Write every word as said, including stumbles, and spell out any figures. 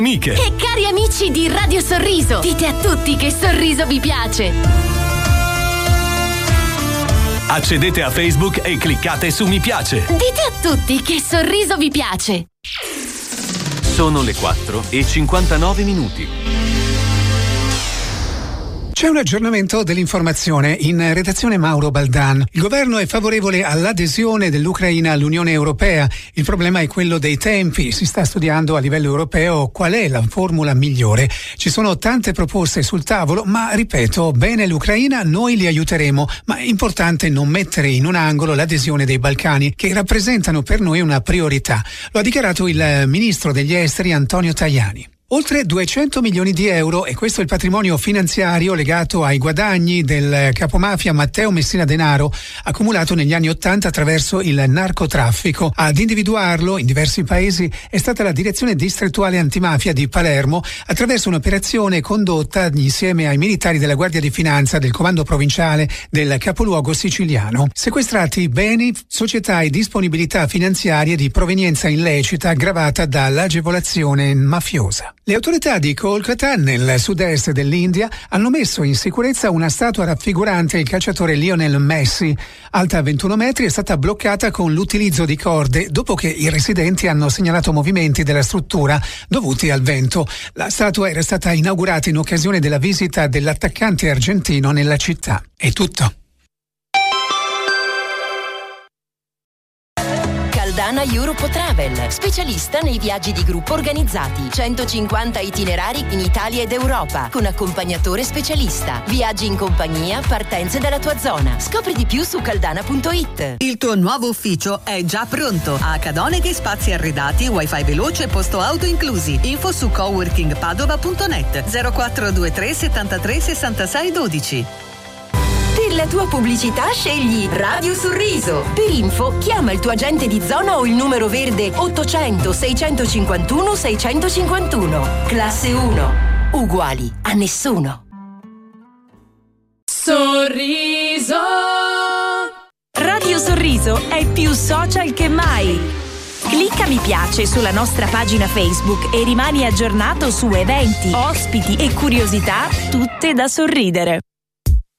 Amiche e cari amici di Radio Sorriso, dite a tutti che Sorriso vi piace. Accedete a Facebook e cliccate su mi piace. Dite a tutti che Sorriso vi piace. Sono le quattro e cinquantanove minuti. C'è un aggiornamento dell'informazione in redazione Mauro Baldan. Il governo è favorevole all'adesione dell'Ucraina all'Unione Europea. Il problema è quello dei tempi. Si sta studiando a livello europeo qual è la formula migliore. Ci sono tante proposte sul tavolo, ma ripeto, bene l'Ucraina, noi li aiuteremo, ma è importante non mettere in un angolo l'adesione dei Balcani, che rappresentano per noi una priorità. Lo ha dichiarato il ministro degli esteri Antonio Tajani. Oltre duecento milioni di euro, e questo è il patrimonio finanziario legato ai guadagni del capomafia Matteo Messina Denaro, accumulato negli anni Ottanta attraverso il narcotraffico. Ad individuarlo in diversi paesi è stata la Direzione Distrettuale Antimafia di Palermo, attraverso un'operazione condotta insieme ai militari della Guardia di Finanza del Comando Provinciale del capoluogo siciliano. Sequestrati beni, società e disponibilità finanziarie di provenienza illecita aggravata dall'agevolazione mafiosa. Le autorità di Kolkata, nel sud-est dell'India, hanno messo in sicurezza una statua raffigurante il calciatore Lionel Messi. Alta ventuno metri, è stata bloccata con l'utilizzo di corde dopo che i residenti hanno segnalato movimenti della struttura dovuti al vento. La statua era stata inaugurata in occasione della visita dell'attaccante argentino nella città. È tutto. Caldana Europe Travel, specialista nei viaggi di gruppo organizzati. centocinquanta itinerari in Italia ed Europa, con accompagnatore specialista. Viaggi in compagnia, partenze dalla tua zona. Scopri di più su caldana punto it. Il tuo nuovo ufficio è già pronto. A Cadoneghe spazi arredati, wifi veloce e posto auto inclusi. Info su coworking padova punto net. zero quattro due tre settantatré sessantasei dodici. Per la tua pubblicità scegli Radio Sorriso. Per info chiama il tuo agente di zona o il numero verde ottocento seicentocinquantuno seicentocinquantuno. Classe uno. Uguali a nessuno. Sorriso. Radio Sorriso è più social che mai. Clicca mi piace sulla nostra pagina Facebook e rimani aggiornato su eventi, ospiti e curiosità tutte da sorridere.